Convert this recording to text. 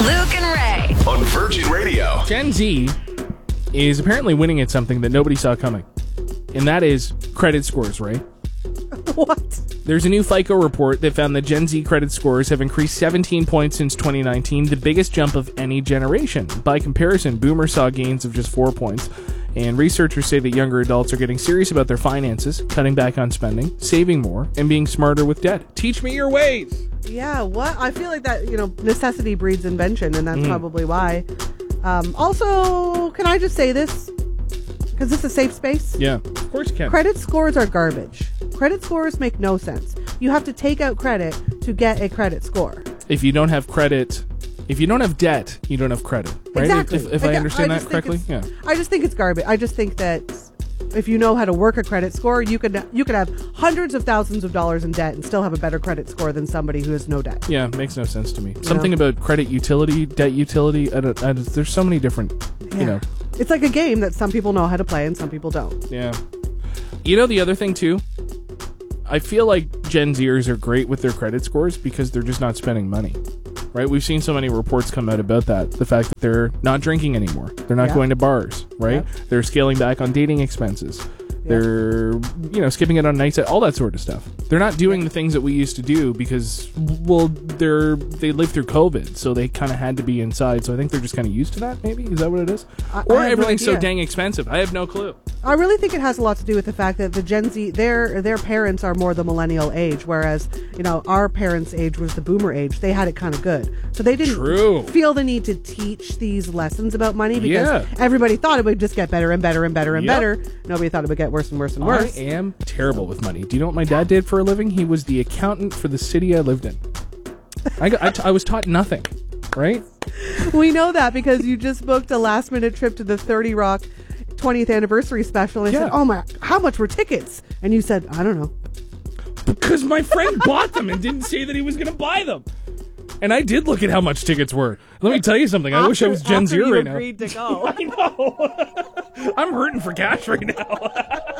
Luke and Ray. On Virgin Radio. Gen Z is apparently winning at something that nobody saw coming. And that is credit scores, right? What? There's a new FICO report that found that Gen Z credit scores have increased 17 points since 2019, the biggest jump of any generation. By comparison, boomers saw gains of just 4 points. And researchers say that younger adults are getting serious about their finances, cutting back on spending, saving more, and being smarter with debt. Teach me your ways. Yeah, what? I feel like that, necessity breeds invention, and that's probably why. Also, can I just say this? Because this is a safe space. Yeah, of course you can. Credit scores are garbage. Credit scores make no sense. You have to take out credit to get a credit score. If you don't have credit, if you don't have debt, you don't have credit. Right? Exactly. If I understand that correctly? Yeah. I just think it's garbage. I just think that if you know how to work a credit score, you could have hundreds of thousands of dollars in debt and still have a better credit score than somebody who has no debt. Yeah, makes no sense to me. Something about credit utility, debt utility, there's so many different, It's like a game that some people know how to play and some people don't. Yeah. The other thing, too, I feel like Gen Zers are great with their credit scores because they're just not spending money. Right? We've seen so many reports come out about that. The fact that they're not drinking anymore. They're not going to bars, right? Yeah. They're scaling back on dating expenses. They're, skipping it on nights, all that sort of stuff. They're not doing the things that we used to do because, they lived through COVID, so they kind of had to be inside. So I think they're just kind of used to that, maybe? Is that what it is? Or everything's so dang expensive. I have no clue. I really think it has a lot to do with the fact that the Gen Z, their parents are more the millennial age, whereas, our parents' age was the boomer age. They had it kind of good. So they didn't feel the need to teach these lessons about money because everybody thought it would just get better and better and better and better. Nobody thought it would get worse and worse and worse. I am terrible with money. Do you know what my dad did for a living? He was the accountant for the city I lived in. I was taught nothing, right? We know that because you just booked a last-minute trip to the 30 Rock 20th anniversary special. And I said, oh my, how much were tickets? And you said, I don't know. Because my friend bought them and didn't say that he was going to buy them. And I did look at how much tickets were. Let me tell you something. I wish I was Gen Z right now. Agreed to go. I know. I'm hurting for cash right now.